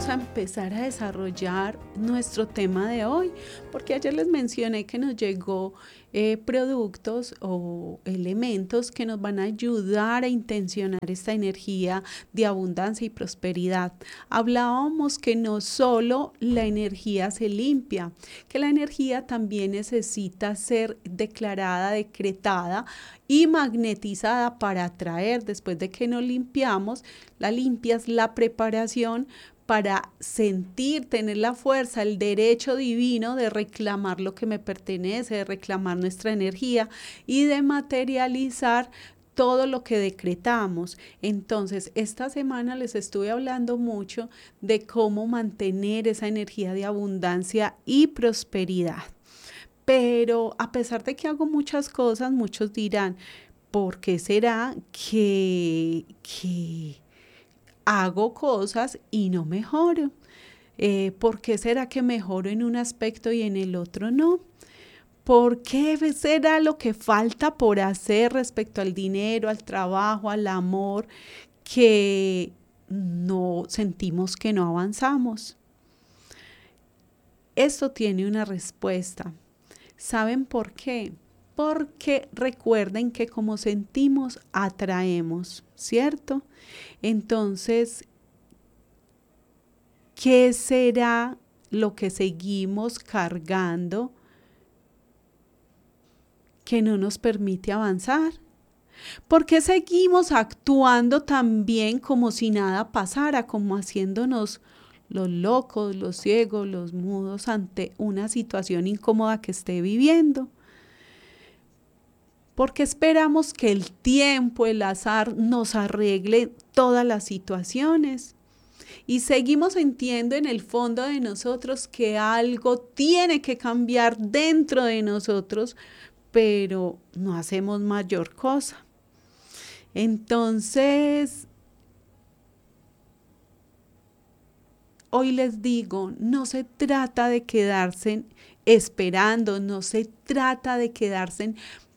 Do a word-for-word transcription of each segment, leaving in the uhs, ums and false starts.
vamos a empezar a desarrollar nuestro tema de hoy, porque ayer les mencioné que nos llegó eh, productos o elementos que nos van a ayudar a intencionar esta energía de abundancia y prosperidad. Hablábamos que no solo la energía se limpia, que la energía también necesita ser declarada, decretada y magnetizada para atraer. Después de que nos limpiamos, la limpias, la preparación para sentir, tener la fuerza, el derecho divino de reclamar lo que me pertenece, de reclamar nuestra energía y de materializar todo lo que decretamos. Entonces, esta semana les estuve hablando mucho de cómo mantener esa energía de abundancia y prosperidad. Pero a pesar de que hago muchas cosas, muchos dirán, ¿por qué será que, que hago cosas y no mejoro? Eh, ¿Por qué será que mejoro en un aspecto y en el otro no? ¿Por qué será lo que falta por hacer respecto al dinero, al trabajo, al amor, que no sentimos que no avanzamos? Esto tiene una respuesta. ¿Saben por qué? Porque recuerden que como sentimos, atraemos, ¿cierto? Entonces, ¿qué será lo que seguimos cargando que no nos permite avanzar? ¿Por qué seguimos actuando también como si nada pasara, como haciéndonos los locos, los ciegos, los mudos ante una situación incómoda que esté viviendo? Porque esperamos que el tiempo, el azar nos arregle todas las situaciones. Y seguimos sintiendo en el fondo de nosotros que algo tiene que cambiar dentro de nosotros, pero no hacemos mayor cosa. Entonces, hoy les digo, no se trata de quedarse esperando, no se trata de quedarse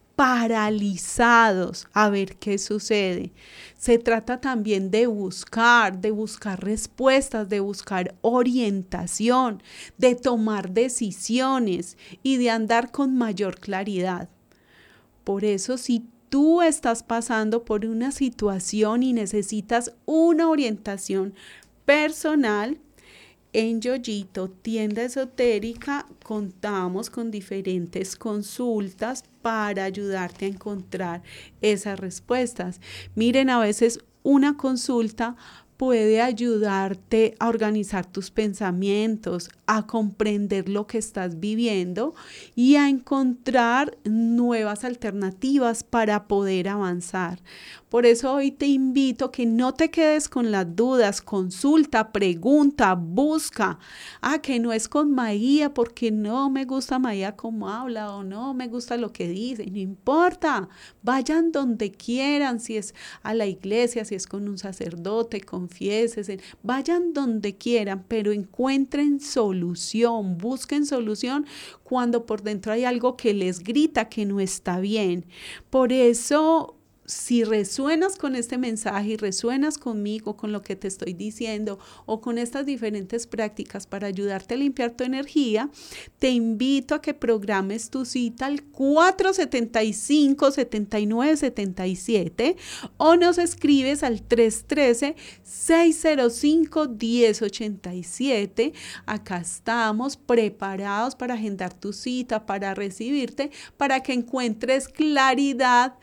paralizados a ver qué sucede. Se trata también de buscar, de buscar respuestas, de buscar orientación, de tomar decisiones y de andar con mayor claridad. Por eso, si tú estás pasando por una situación y necesitas una orientación personal, en Yoyito, tienda esotérica, contamos con diferentes consultas para ayudarte a encontrar esas respuestas. Miren, a veces una consulta puede ayudarte a organizar tus pensamientos, a comprender lo que estás viviendo y a encontrar nuevas alternativas para poder avanzar. Por eso hoy te invito a que no te quedes con las dudas, consulta, pregunta, busca. Ah, que no es con Maía porque no me gusta Maía como habla o no me gusta lo que dice. No importa, vayan donde quieran, si es a la iglesia, si es con un sacerdote, confiésense, vayan donde quieran, pero encuentren solución, busquen solución cuando por dentro hay algo que les grita que no está bien. Por eso, si resuenas con este mensaje y resuenas conmigo, con lo que te estoy diciendo o con estas diferentes prácticas para ayudarte a limpiar tu energía, te invito a que programes tu cita al cuatro siete cinco, siete nueve siete siete o nos escribes al tres uno tres, seis cero cinco, uno cero ocho siete. Acá estamos preparados para agendar tu cita, para recibirte, para que encuentres claridad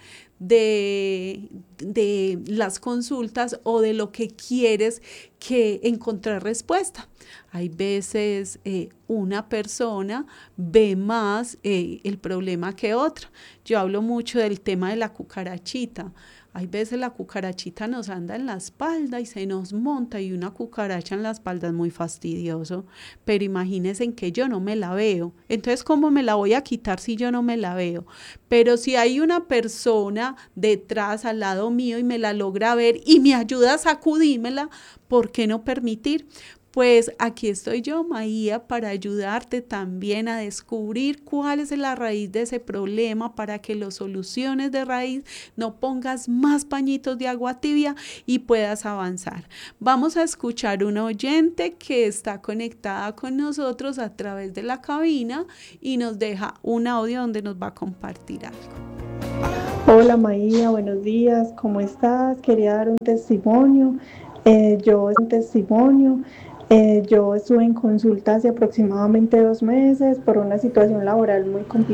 De, de las consultas o de lo que quieres que encontrar respuesta. Hay veces eh, una persona ve más eh, el problema que otra. Yo hablo mucho del tema de la cucarachita. Hay veces la cucarachita nos anda en la espalda y se nos monta, y una cucaracha en la espalda es muy fastidioso, pero imagínense en que yo no me la veo. Entonces, ¿cómo me la voy a quitar si yo no me la veo? Pero si hay una persona detrás, al lado mío, y me la logra ver y me ayuda a sacudírmela, ¿por qué no permitir? pues aquí estoy yo, Maía, para ayudarte también a descubrir cuál es la raíz de ese problema para que lo soluciones de raíz, no pongas más pañitos de agua tibia y puedas avanzar. Vamos a escuchar una oyente que está conectada con nosotros a través de la cabina y nos deja un audio donde nos va a compartir algo. Hola Maía, buenos días, ¿cómo estás? Quería dar un testimonio. Eh, yo un testimonio. Eh, yo estuve en consulta hace aproximadamente dos meses por una situación laboral muy complicada.